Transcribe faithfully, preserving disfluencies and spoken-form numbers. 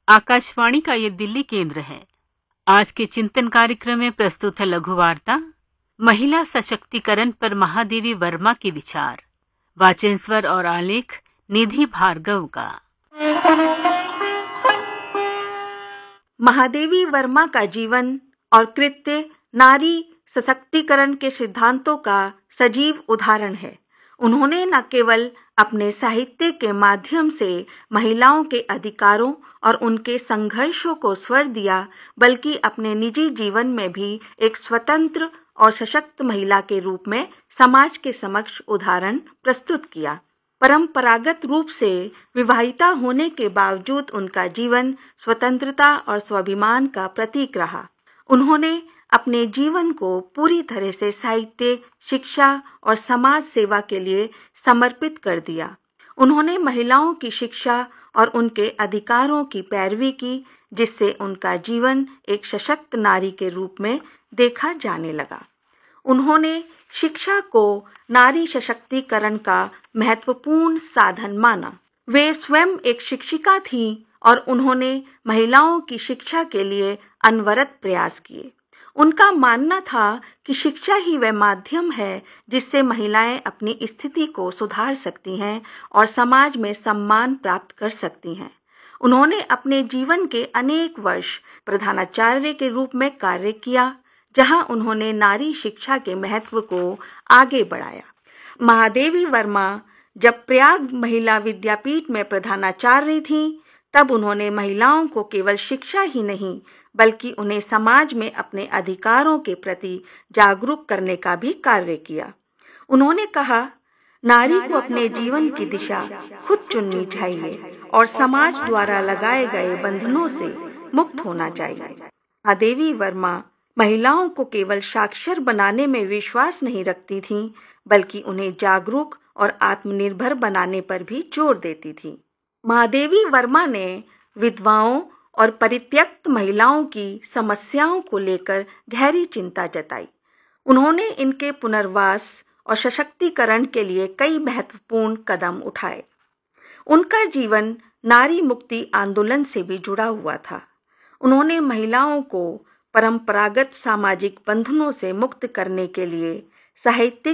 आकाशवाणी का ये दिल्ली केंद्र है। आज के चिंतन कार्यक्रम में प्रस्तुत है लघु वार्ता महिला सशक्तिकरण पर महादेवी वर्मा के विचार। वाचन स्वर और आलेख निधि भार्गव का। महादेवी वर्मा का जीवन और कृत्य नारी सशक्तिकरण के सिद्धांतों का सजीव उदाहरण है। उन्होंने न केवल अपने साहित्य के माध्यम से महिलाओं के अधिकारों और उनके संघर्षों को स्वर दिया, बल्कि अपने निजी जीवन में भी एक स्वतंत्र और सशक्त महिला के रूप में समाज के समक्ष उदाहरण प्रस्तुत किया। परंपरागत रूप से विवाहिता होने के बावजूद उनका जीवन स्वतंत्रता और स्वाभिमान का प्रतीक रहा। उन्होंने अपने जीवन को पूरी तरह से साहित्य, शिक्षा और समाज सेवा के लिए समर्पित कर दिया। उन्होंने महिलाओं की शिक्षा और उनके अधिकारों की पैरवी की, जिससे उनका जीवन एक सशक्त नारी के रूप में देखा जाने लगा। उन्होंने शिक्षा को नारी सशक्तिकरण का महत्वपूर्ण साधन माना। वे स्वयं एक शिक्षिका थीं और उन्होंने महिलाओं की शिक्षा के लिए अनवरत प्रयास किए। उनका मानना था कि शिक्षा ही वह माध्यम है जिससे महिलाएं अपनी स्थिति को सुधार सकती हैं और समाज में सम्मान प्राप्त कर सकती हैं। उन्होंने अपने जीवन के अनेक वर्ष प्रधानाचार्य के रूप में कार्य किया, जहां उन्होंने नारी शिक्षा के महत्व को आगे बढ़ाया। महादेवी वर्मा जब प्रयाग महिला विद्यापीठ में प्रधानाचार्य थीं, तब उन्होंने महिलाओं को केवल शिक्षा ही नहीं, बल्कि उन्हें समाज में अपने अधिकारों के प्रति जागरूक करने का भी कार्य किया। उन्होंने कहा, नारी को अपने जीवन की दिशा खुद चुननी चाहिए और समाज द्वारा लगाए गए बंधनों से मुक्त होना चाहिए। महादेवी वर्मा महिलाओं को केवल साक्षर बनाने में विश्वास नहीं रखती थीं, बल्कि उन्हें जागरूक और आत्मनिर्भर बनाने पर भी जोर देती थीं। महादेवी वर्मा ने विधवाओं और परित्यक्त महिलाओं की समस्याओं को लेकर गहरी चिंता जताई। उन्होंने इनके पुनर्वास और सशक्तिकरण के लिए कई महत्वपूर्ण कदम उठाए। उनका जीवन नारी मुक्ति आंदोलन से भी जुड़ा हुआ था। उन्होंने महिलाओं को परंपरागत सामाजिक बंधनों से मुक्त करने के लिए साहित्यिक